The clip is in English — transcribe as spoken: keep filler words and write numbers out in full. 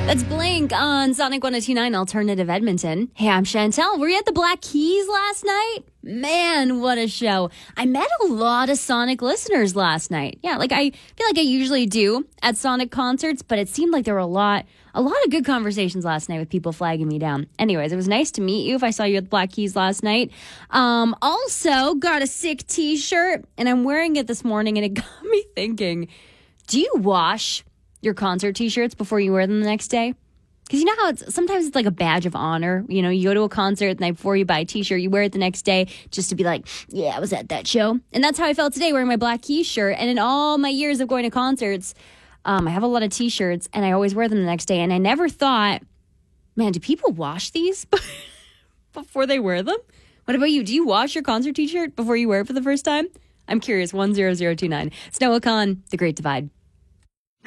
That's Blink on Sonic one oh two point nine Alternative Edmonton. Hey, I'm Chantel. Were you at the Black Keys last night? Man, what a show. I met a lot of Sonic listeners last night. Yeah, like I feel like I usually do at Sonic concerts, but it seemed like there were a lot, a lot of good conversations last night with people flagging me down. Anyways, it was nice to meet you if I saw you at the Black Keys last night. Um, also, got a sick t-shirt, and I'm wearing it this morning, and it got me thinking, do you wash your concert t-shirts before you wear them the next day? Because you know how it's sometimes it's like a badge of honor. You know, you go to a concert the night before, you buy a t-shirt, you wear it the next day just to be like, yeah, I was at that show. And that's how I felt today wearing my Black Keys shirt. And in all my years of going to concerts, um, I have a lot of t-shirts and I always wear them the next day. And I never thought, man, do people wash these before they wear them? What about you? Do you wash your concert t-shirt before you wear it for the first time? I'm curious. one zero zero two nine. Snow Khan, The Great Divide.